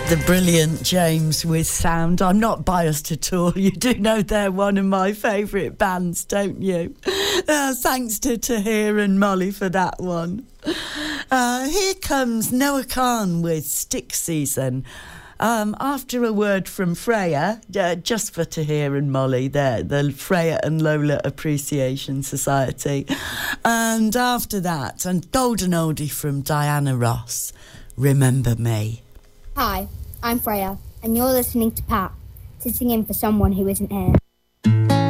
The brilliant James with Sound. I'm not biased at all. You do know they're one of my favourite bands, don't you? Thanks to Tahir and Molly for that one. Here comes Noah Khan with Stick Season. After a word from Freya, just for Tahir and Molly, the Freya and Lola Appreciation Society. And after that, and golden oldie from Diana Ross, Remember Me. Hi, I'm Freya, and you're listening to Pat, sitting in for someone who isn't here.